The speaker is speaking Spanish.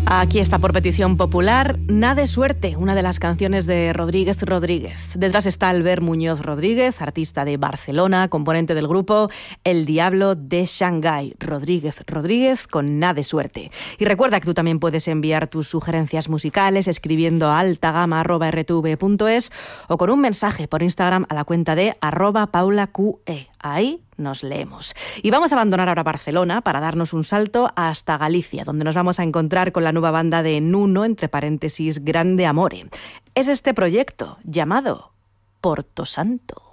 Aquí está por petición popular Na de suerte, una de las canciones de Rodríguez Rodríguez. Detrás está Albert Muñoz Rodríguez, artista de Barcelona, componente del grupo El Diablo de Shanghái. Rodríguez Rodríguez con Na de suerte. Y recuerda que tú también puedes enviar tus sugerencias musicales escribiendo a altagama@rtv.es o con un mensaje por Instagram a la cuenta de @paulaqe. Ahí nos leemos. Y vamos a abandonar ahora Barcelona para darnos un salto hasta Galicia, donde nos vamos a encontrar con la nueva banda de Nuno, entre paréntesis, Grande Amore. Es este proyecto llamado Porto Santo.